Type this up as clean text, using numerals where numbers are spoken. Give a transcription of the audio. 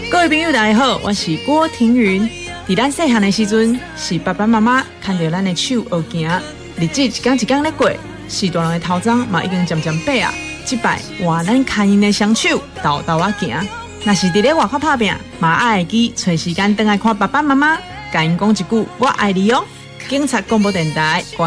各位朋友，大家好，我是郭庭云。在咱细汉的时阵，是爸爸妈妈看着咱的手学行，日子一天一天咧过，是大人的头鬃嘛已经渐渐白啊。这摆换咱看因的双手，豆豆啊行。若是伫咧外口打拼，嘛爱会记找时间回来看爸爸妈妈，甲因讲一句我爱你哦。警察广播电台。